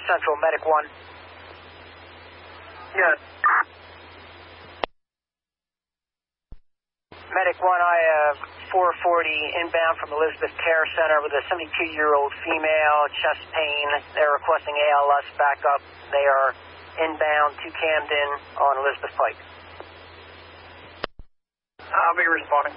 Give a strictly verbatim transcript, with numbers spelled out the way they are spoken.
Central, Medic one. Yes. Medic one, I have four forty inbound from Elizabeth Care Center with a seventy-two-year-old female, chest pain. They're requesting A L S backup. They are inbound to Camden on Elizabeth Pike. I'll be responding.